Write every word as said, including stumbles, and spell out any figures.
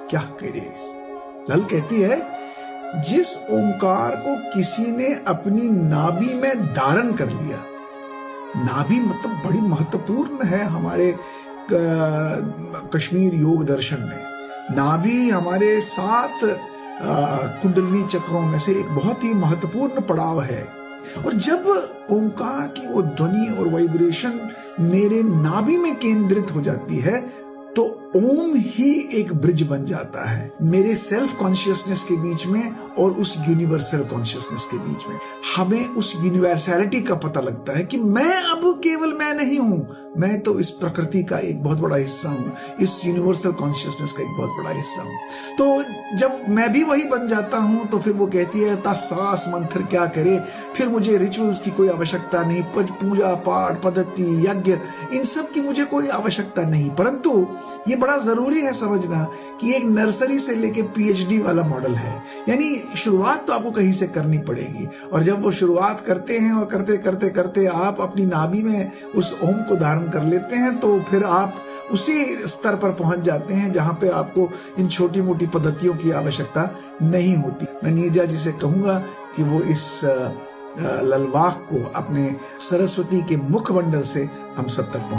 क्या करे। लल कहती है, जिस ओंकार को किसी ने अपनी नाभि में धारण कर लिया, नाभि मतलब बड़ी महत्वपूर्ण है हमारे कश्मीर योग दर्शन में। नाभि हमारे सात कुंडलिनी चक्रों में से एक बहुत ही महत्वपूर्ण पड़ाव है। और जब ओंकार की वो ध्वनि और वाइब्रेशन मेरे नाभि में केंद्रित हो जाती है तो ओम ही एक ब्रिज बन जाता है मेरे सेल्फ कॉन्शियसनेस के बीच में और उस यूनिवर्सल कॉन्शियसनेस के बीच में। हमें उस यूनिवर्सैलिटी का पता लगता है कि मैं अब केवल मैं नहीं हूं, मैं तो इस प्रकृति का एक बहुत बड़ा हिस्सा हूं, इस यूनिवर्सल कॉन्शियसनेस का एक बहुत बड़ा हिस्सा हूं। तो जब मैं भी वही बन जाता हूं तो फिर वो कहती है, ता सास मंत्र क्या करे, फिर मुझे रिचुअल्स की कोई आवश्यकता नहीं, पूजा पाठ पद्धति यज्ञ इन सब की मुझे कोई आवश्यकता नहीं। परंतु ये बड़ा जरूरी है समझना कि एक नर्सरी से लेके पीएचडी वाला मॉडल है, यानी शुरुआत तो आपको कहीं से करनी पड़ेगी। और जब वो शुरुआत करते हैं और करते करते करते आप अपनी नाभि में उस ओम को धारण कर लेते हैं तो फिर आप उसी स्तर पर पहुंच जाते हैं जहां पे आपको इन छोटी मोटी पद्धतियों की आवश्यकता नहीं होती। मैं नीरजा जी से कहूंगा कि वो इस ललवाक को अपने सरस्वती के मुखमंडल से हम सब तक